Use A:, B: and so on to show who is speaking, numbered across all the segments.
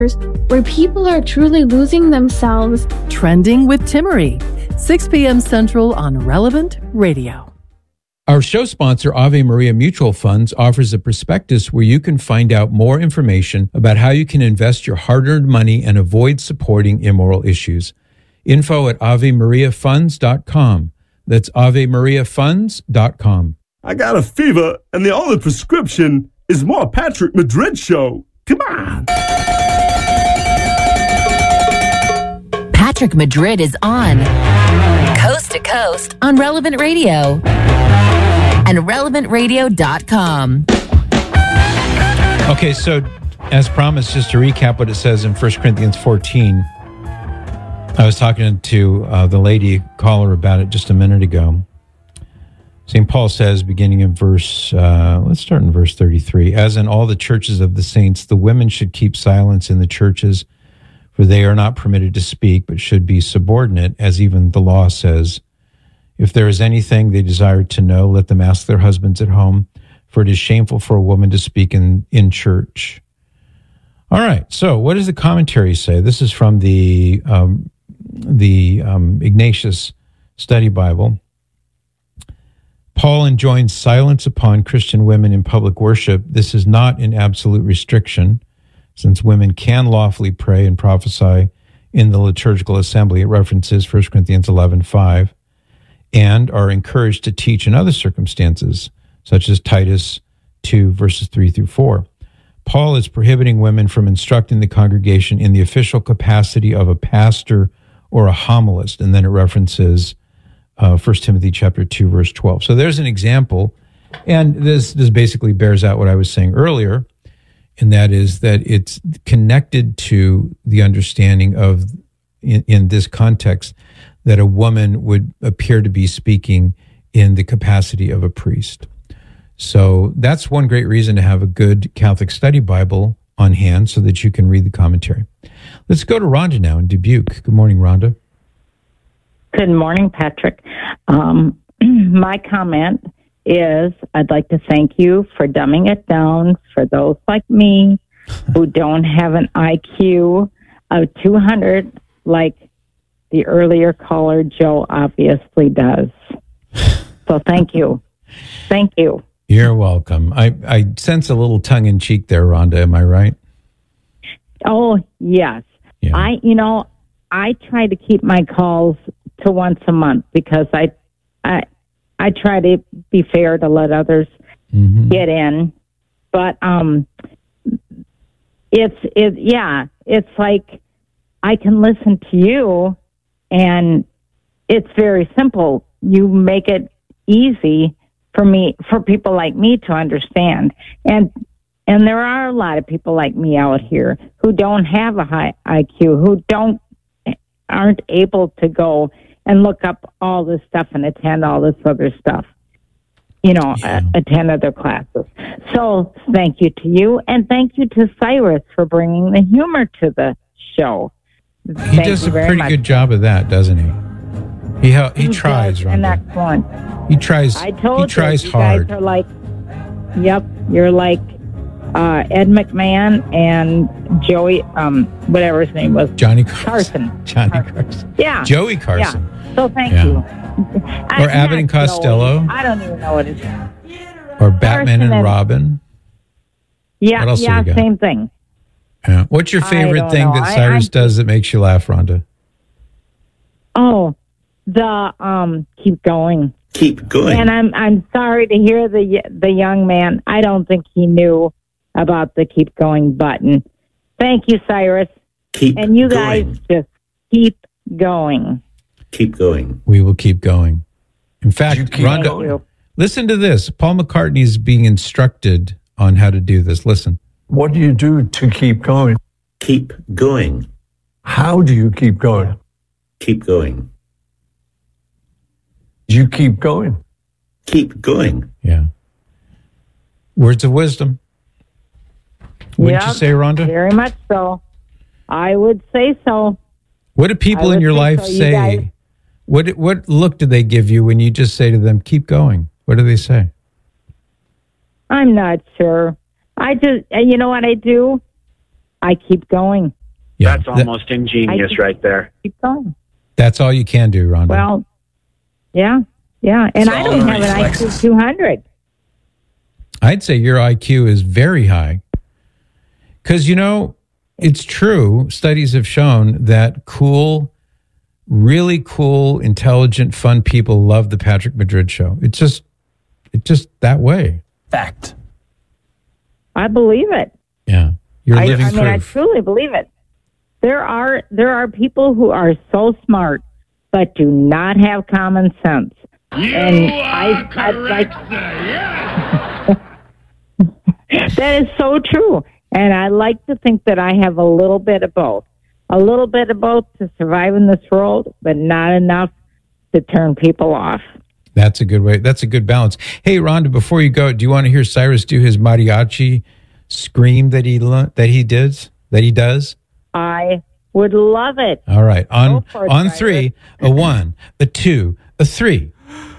A: where people are truly losing themselves.
B: Trending with Timmerie, 6 p.m. Central on Relevant Radio.
C: Our show sponsor, Ave Maria Mutual Funds, offers a prospectus where you can find out more information about how you can invest your hard-earned money and avoid supporting immoral issues. Info at AveMariaFunds.com. That's AveMariaFunds.com.
D: I got a fever, and the only prescription is more Patrick Madrid show. Come on.
E: Patrick Madrid is on Coast to Coast on Relevant Radio and RelevantRadio.com.
C: Okay, so as promised, just to recap what it says in 1 Corinthians 14, I was talking to the lady caller about it just a minute ago. St. Paul says, beginning in verse, let's start in verse 33, as in all the churches of the saints, the women should keep silence in the churches, for they are not permitted to speak, but should be subordinate, as even the law says. If there is anything they desire to know, let them ask their husbands at home, for it is shameful for a woman to speak in church. All right, so what does the commentary say? This is from the Ignatius Study Bible. Paul enjoins silence upon Christian women in public worship. This is not an absolute restriction, since women can lawfully pray and prophesy in the liturgical assembly. It references 1 Corinthians 11:5, and are encouraged to teach in other circumstances, such as Titus 2, verses 3 through 4. Paul is prohibiting women from instructing the congregation in the official capacity of a pastor or a homilist, and then it references 1 Timothy chapter 2, verse 12. So there's an example, and this basically bears out what I was saying earlier, and that is that it's connected to the understanding of, in this context, that a woman would appear to be speaking in the capacity of a priest. So that's one great reason to have a good Catholic Study Bible on hand so that you can read the commentary. Let's go to Rhonda now in Dubuque. Good morning, Rhonda.
F: Good morning, Patrick. My comment is I'd like to thank you for dumbing it down for those like me who don't have an IQ of 200 like the earlier caller, Joe, obviously does. So thank you. Thank you.
C: You're welcome. I sense a little tongue-in-cheek there, Rhonda. Am I right?
F: Oh, yes.
C: Yeah.
F: I try to keep my calls to once a month because I try to be fair to let others get in. But it's like I can listen to you, and it's very simple. You make it easy for people like me to understand. And there are a lot of people like me out here who don't have a high IQ, who aren't able to go and look up all this stuff and attend all this other stuff, attend other classes. So thank you to you, and thank you to Cyrus for bringing the humor to the show.
C: He does a pretty good job of that, doesn't he? He tries, Rhonda.
F: An excellent.
C: He tries.
F: I told
C: he tries
F: you
C: hard.
F: guys are like, yep, you're like Ed McMahon and Joey, whatever his name was.
C: Johnny Carson. Johnny Carson.
F: Yeah.
C: Joey Carson.
F: Yeah. So thank you.
C: Or Abbott and Costello.
F: Joey. I don't even know what it is.
C: Or Batman and Robin.
F: Yeah,
C: what else
F: yeah, same thing.
C: Yeah. What's your favorite thing that Cyrus does that makes you laugh, Rhonda?
F: Oh, the keep going.
D: Keep going.
F: And I'm sorry to hear the young man. I don't think he knew about the keep going button. Thank you, Cyrus.
D: And you
F: guys just keep going.
D: Keep going.
C: We will keep going. In fact, Rhonda, listen to this. Paul McCartney is being instructed on how to do this. Listen.
G: What do you do to keep going?
D: Keep going.
G: How do you keep going?
D: Keep going.
G: You keep going.
D: Keep going.
C: Yeah. Words of wisdom. Wouldn't you say, Rhonda?
F: Very much so. I would say so.
C: What do people in your life say? What look do they give you when you just say to them, keep going? What do they say?
F: I'm not sure. I just, you know what I do? I keep going.
C: Yeah,
H: That's almost ingenious right there.
F: Keep going.
C: that's all you can do, Rhonda.
F: Well, yeah. And I don't have an IQ 200.
C: I'd say your IQ is very high. Because, it's true. Studies have shown that really cool, intelligent, fun people love the Patrick Madrid Show. It's just that way.
I: Fact.
F: I believe it.
C: Yeah. You're living
F: I
C: proof.
F: mean, I truly believe it. There are people who are so smart but do not have common sense. I'd like that is so true. And I like to think that I have a little bit of both. A little bit of both to survive in this world, but not enough to turn people off.
C: That's a good way. That's a good balance. Hey, Rhonda, before you go, do you want to hear Cyrus do his mariachi scream that he does?
F: I would love it.
C: All right. On
F: Cyrus.
C: 3, a 1, a 2, a 3.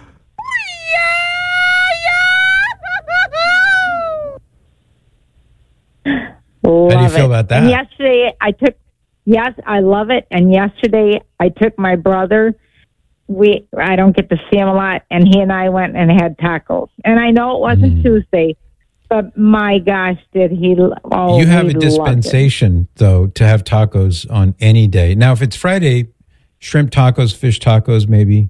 F: Love
C: How do you feel about that?
F: And yesterday I love it. And yesterday I took my brother. I don't get to see him a lot, and he and I went and had tacos. And I know it wasn't Tuesday, but my gosh, did he? Oh,
C: You have
F: he
C: a
F: loved it.
C: dispensation, though, to have tacos on any day. Now, if it's Friday, shrimp tacos, fish tacos, maybe.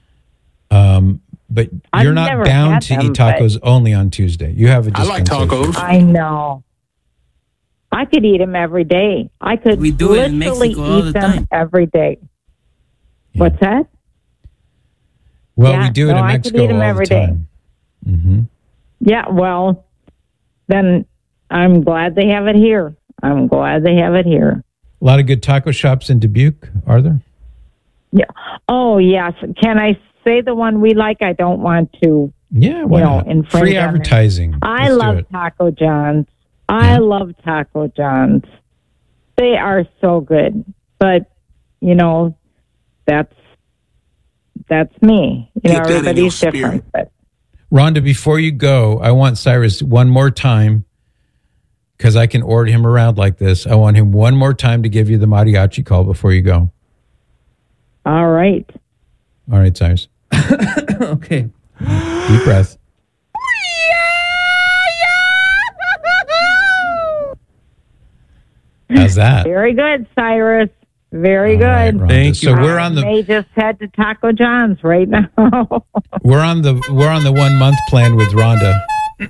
C: But
F: I've
C: you're not
F: never
C: bound
F: had
C: to
F: them,
C: eat tacos only on Tuesday. You have a
I: I like
C: dispensation.
I: tacos.
F: I know. I could eat them every day. I could
J: We do it in
F: literally
J: Mexico all
F: eat
J: the
F: them
J: time.
F: every day.
C: Yeah.
F: What's that?
C: Well,
F: Yeah,
C: we do it
F: no,
C: in
F: I could
C: Mexico
F: eat 'em
C: all
F: every
C: the
F: day.
C: time. Mm-hmm.
F: Yeah, well, then I'm glad they have it here. I'm glad they have it here.
C: A lot of good taco shops in Dubuque, are there?
F: Yeah. Oh, yes. Can I say the one we like? I don't want to.
C: Yeah, why not?
F: infringe
C: Free
F: on it.
C: advertising.
F: I
C: Let's do
F: love
C: it.
F: Taco John's. I love Taco John's. They are so good. But, that's me.
I: Get that in your
F: Everybody's
I: spirit.
F: different. But
C: Rhonda, before you go, I want Cyrus one more time, because I can order him around like this. I want him one more time to give you the mariachi call before you go.
F: all right.
C: All right, Cyrus.
J: Okay.
C: Deep breath. How's that?
F: Very good, Cyrus. Very
C: All right,
F: good.
C: Rhonda.
J: Thank you.
C: So we're on the
F: They just head to Taco John's right now.
C: we're on the 1 month plan with Rhonda.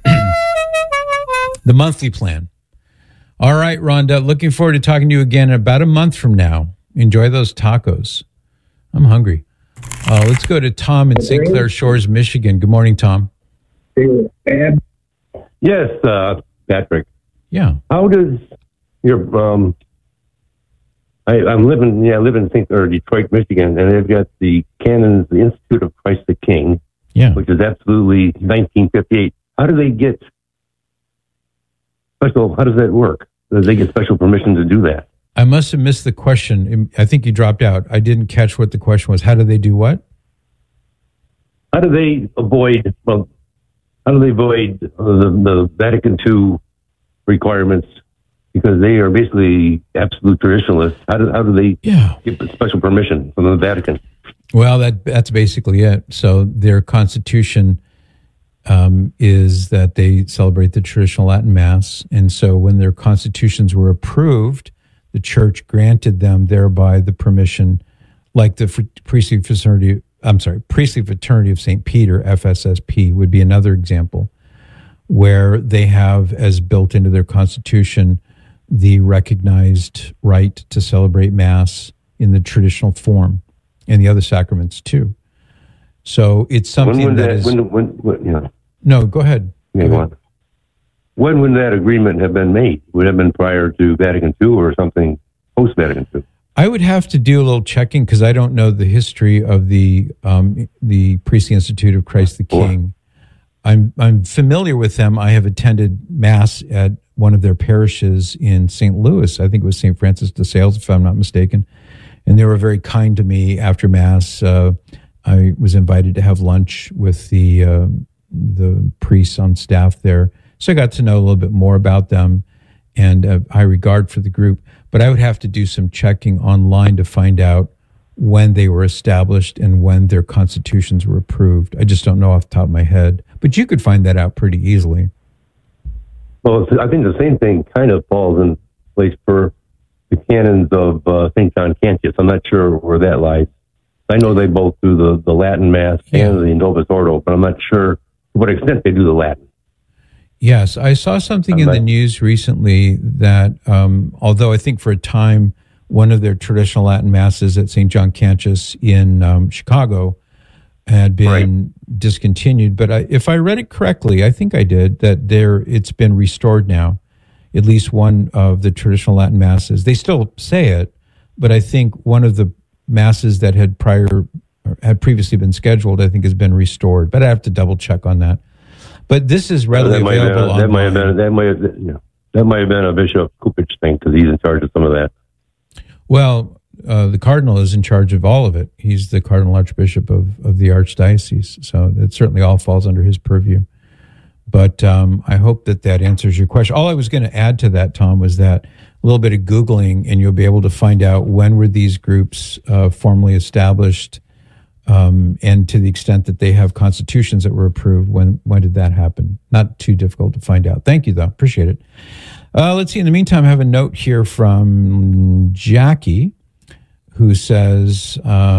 C: The monthly plan. All right, Rhonda. Looking forward to talking to you again in about a month from now. Enjoy those tacos. I'm hungry. Let's go to Tom in St. Clair Shores, Michigan. Good morning, Tom.
K: Yes, Patrick.
C: Yeah.
K: How does your I live in Detroit, Michigan, and they've got the Canons, the Institute of Christ the King,
C: Yeah.
K: which is absolutely 1958. How do they get special? How does that work? Do they get special permission to do that?
C: I must have missed the question. I think you dropped out. I didn't catch what the question was. How do they do what?
K: How do they avoid? Well, how do they avoid the Vatican II requirements? Because they are basically absolute traditionalists. How do they get special permission from the Vatican?
C: Well, that's basically it. So their constitution is that they celebrate the traditional Latin Mass. And so when their constitutions were approved, the church granted them thereby the permission, like the Priestly Fraternity of St. Peter, FSSP, would be another example, where they have, as built into their constitution, the recognized right to celebrate Mass in the traditional form and the other sacraments too. So it's something No, go ahead.
K: Yeah, go on. When would that agreement have been made? Would it have been prior to Vatican II or something post-Vatican II?
C: I would have to do a little checking because I don't know the history of the Priestly Institute of Christ the King. I'm familiar with them. I have attended Mass at one of their parishes in St. Louis. I think it was St. Francis de Sales, if I'm not mistaken. And they were very kind to me after Mass. I was invited to have lunch with the priests on staff there. So I got to know a little bit more about them. and high regard for the group. But I would have to do some checking online to find out when they were established and when their constitutions were approved. I just don't know off the top of my head. But you could find that out pretty easily.
K: Well, I think the same thing kind of falls in place for the canons of St. John Cantius. I'm not sure where that lies. I know they both do the Latin Mass and the Novus Ordo, but I'm not sure to what extent they do the Latin.
C: Yes, I saw something in the news recently that, although I think for a time, one of their traditional Latin Masses at St. John Cantius in Chicago had been discontinued. But if I read it correctly, I think I did, that it's been restored now, at least one of the traditional Latin Masses. They still say it, but I think one of the Masses that had previously been scheduled, I think has been restored. But I have to double check on that. But this is readily available online.
K: That might have been a Bishop Kupich thing, because he's in charge of some of that.
C: Well, the Cardinal is in charge of all of it. He's the Cardinal Archbishop of the Archdiocese, so it certainly all falls under his purview. But I hope that answers your question. All I was going to add to that, Tom, was that a little bit of Googling, and you'll be able to find out when were these groups formally established, and to the extent that they have constitutions that were approved, when did that happen? Not too difficult to find out. Thank you, though. Appreciate it. Let's see. In the meantime, I have a note here from Jackie, who says,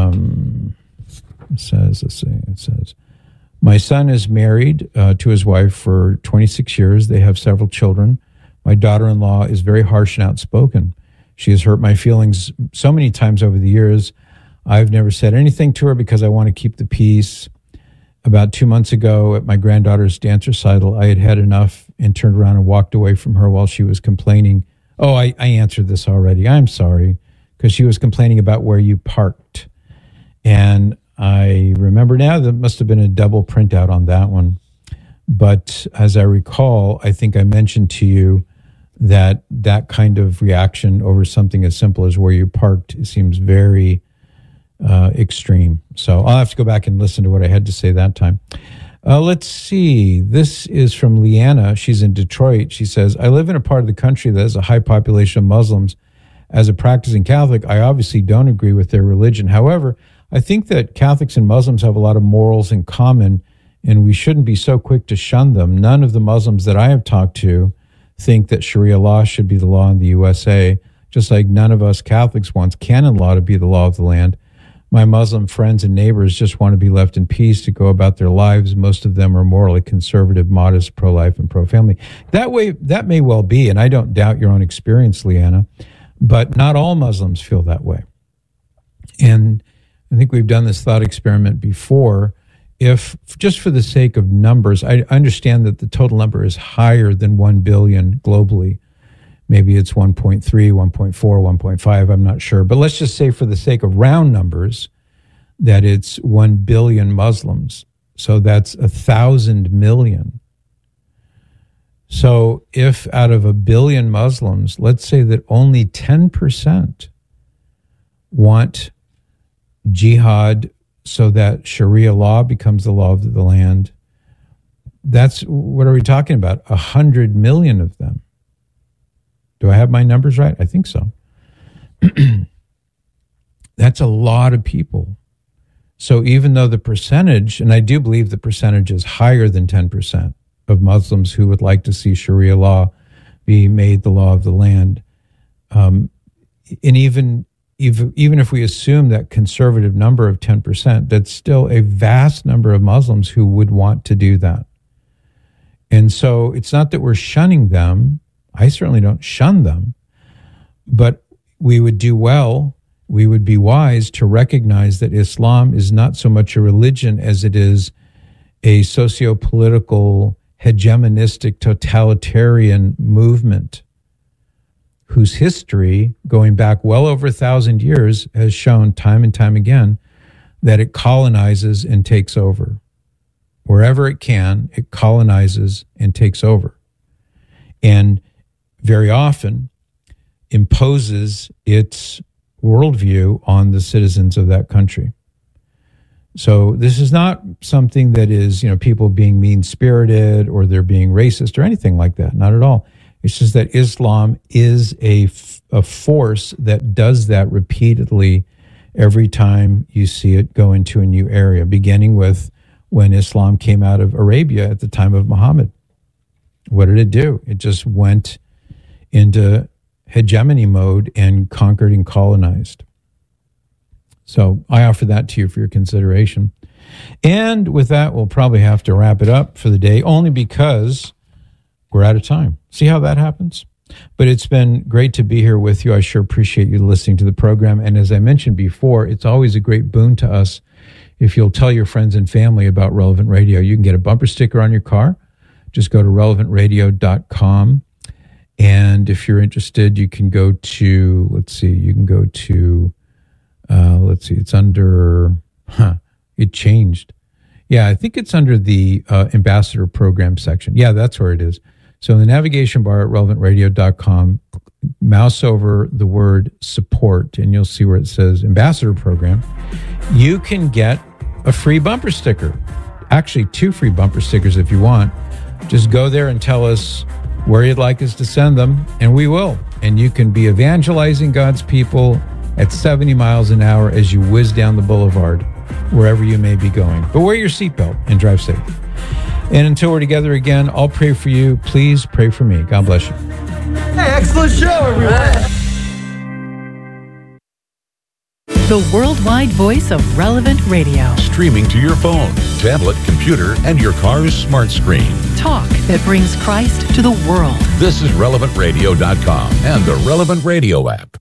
C: it says, my son is married to his wife for 26 years. They have several children. My daughter-in-law is very harsh and outspoken. She has hurt my feelings so many times over the years. I've never said anything to her because I want to keep the peace. About 2 months ago at my granddaughter's dance recital, I had had enough and turned around and walked away from her while she was complaining. Oh, I answered this already. I'm sorry, because she was complaining about where you parked. And I remember now there must have been a double printout on that one. But as I recall, I think I mentioned to you that kind of reaction over something as simple as where you parked seems very extreme. So I'll have to go back and listen to what I had to say that time. Let's see. This is from Leanna. She's in Detroit. She says, I live in a part of the country that has a high population of Muslims. As a practicing Catholic, I obviously don't agree with their religion. However, I think that Catholics and Muslims have a lot of morals in common, and we shouldn't be so quick to shun them. None of the Muslims that I have talked to think that Sharia law should be the law in the USA, just like none of us Catholics want canon law to be the law of the land. My Muslim friends and neighbors just want to be left in peace to go about their lives. Most of them are morally conservative, modest, pro-life, and pro-family. That may well be, and I don't doubt your own experience, Leanna, but not all Muslims feel that way. And I think we've done this thought experiment before. If, just for the sake of numbers, I understand that the total number is higher than 1 billion globally. Maybe it's 1.3, 1.4, 1.5, I'm not sure. But let's just say for the sake of round numbers that it's 1 billion Muslims. So that's 1,000 million. So if out of 1 billion Muslims, let's say that only 10% want jihad so that Sharia law becomes the law of the land, that's, what are we talking about? 100 million of them. Do I have my numbers right? I think so. That's a lot of people. So even though the percentage, and I do believe the percentage is higher than 10% of Muslims who would like to see Sharia law be made the law of the land, and even if we assume that conservative number of 10%, that's still a vast number of Muslims who would want to do that. And so it's not that we're shunning them. I certainly don't shun them, but we would do well, we would be wise to recognize that Islam is not so much a religion as it is a socio-political, hegemonistic, totalitarian movement whose history, going back well over 1,000 years, has shown time and time again that it colonizes and takes over. Wherever it can, it colonizes and takes over. And very often imposes its worldview on the citizens of that country. So this is not something that is, people being mean-spirited or they're being racist or anything like that. Not at all. It's just that Islam is a force that does that repeatedly every time you see it go into a new area, beginning with when Islam came out of Arabia at the time of Muhammad. What did it do? It just went into hegemony mode and conquered and colonized. So I offer that to you for your consideration. And with that, we'll probably have to wrap it up for the day, only because we're out of time. See how that happens? But it's been great to be here with you. I sure appreciate you listening to the program. And as I mentioned before, it's always a great boon to us if you'll tell your friends and family about Relevant Radio. You can get a bumper sticker on your car. Just go to relevantradio.com. And if you're interested, you can go to, it's under, it changed. Yeah, I think it's under the ambassador program section. Yeah, that's where it is. So in the navigation bar at relevantradio.com, mouse over the word support, and you'll see where it says ambassador program. You can get a free bumper sticker. Actually, 2 free bumper stickers if you want. Just go there and tell us where you'd like us to send them, and we will. And you can be evangelizing God's people at 70 miles an hour as you whiz down the boulevard, wherever you may be going. But wear your seatbelt and drive safe. And until we're together again, I'll pray for you. Please pray for me. God bless you.
I: Hey, excellent show, everyone.
B: The worldwide voice of Relevant Radio.
J: Streaming to your phone, tablet, computer, and your car's smart screen.
B: Talk that brings Christ to the world.
J: This is relevantradio.com and the Relevant Radio app.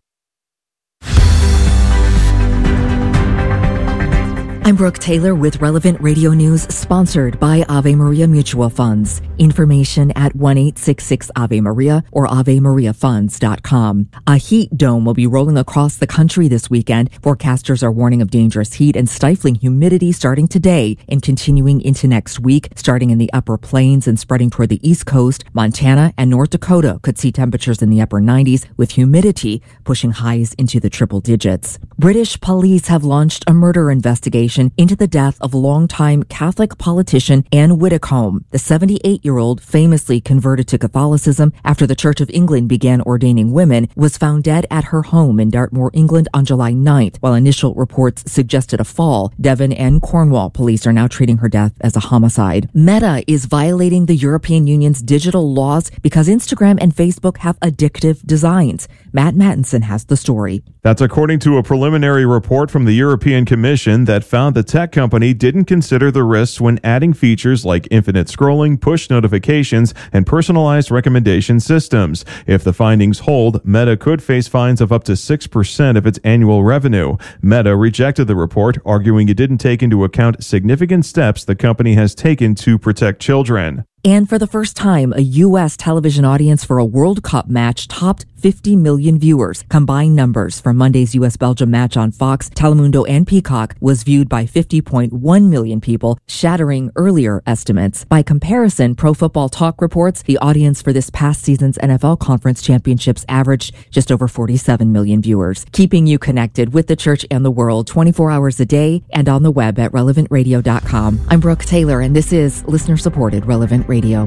L: I'm Brooke Taylor with Relevant Radio News, sponsored by Ave Maria Mutual Funds. Information at 1-866-AVE-MARIA or AveMariaFunds.com. A heat dome will be rolling across the country this weekend. Forecasters are warning of dangerous heat and stifling humidity starting today and continuing into next week. Starting in the upper plains and spreading toward the East Coast, Montana and North Dakota could see temperatures in the upper 90s, with humidity pushing highs into the triple digits. British police have launched a murder investigation into the death of longtime Catholic politician Anne Widdecombe. The 78-year-old, famously converted to Catholicism after the Church of England began ordaining women, was found dead at her home in Dartmoor, England on July 9th. While initial reports suggested a fall, Devon and Cornwall police are now treating her death as a homicide. Meta is violating the European Union's digital laws because Instagram and Facebook have addictive designs. Matt Mattinson has the story.
M: That's according to a preliminary report from the European Commission that found the tech company didn't consider the risks when adding features like infinite scrolling, push notifications, and personalized recommendation systems. If the findings hold, Meta could face fines of up to 6% of its annual revenue. Meta rejected the report, arguing it didn't take into account significant steps the company has taken to protect children.
L: And for the first time, a U.S. television audience for a World Cup match topped 50 million viewers. Combined numbers from Monday's U.S.-Belgium match on Fox, Telemundo, and Peacock was viewed by 50.1 million people, shattering earlier estimates. By comparison, Pro Football Talk reports the audience for this past season's NFL Conference Championships averaged just over 47 million viewers. Keeping you connected with the church and the world 24 hours a day and on the web at relevantradio.com. I'm Brooke Taylor, and this is listener-supported Relevant Radio.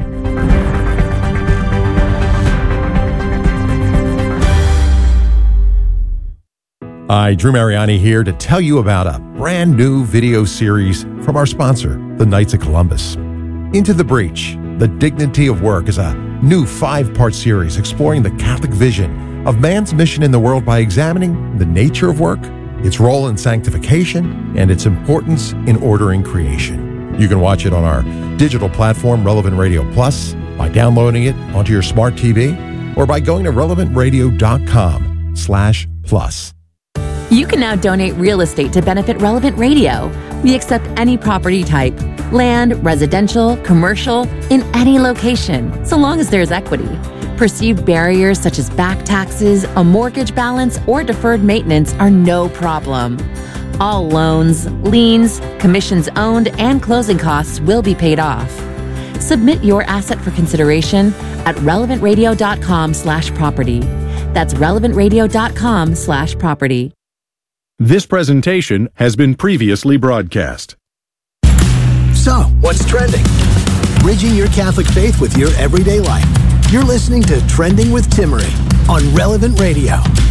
N: Hi, Drew Mariani here to tell you about a brand new video series from our sponsor, the Knights of Columbus. Into the Breach, The Dignity of Work is a new 5-part series exploring the Catholic vision of man's mission in the world by examining the nature of work, its role in sanctification, and its importance in ordering creation. You can watch it on our digital platform, Relevant Radio Plus, by downloading it onto your smart TV, or by going to relevantradio.com/plus.
E: You can now donate real estate to benefit Relevant Radio. We accept any property type, land, residential, commercial, in any location, so long as there's equity. Perceived barriers such as back taxes, a mortgage balance, or deferred maintenance are no problem. All loans, liens, commissions owned, and closing costs will be paid off. Submit your asset for consideration at relevantradio.com/property. That's relevantradio.com/property.
O: This presentation has been previously broadcast.
P: So, what's trending? Bridging your Catholic faith with your everyday life. You're listening to Trending with Timmerie on Relevant Radio.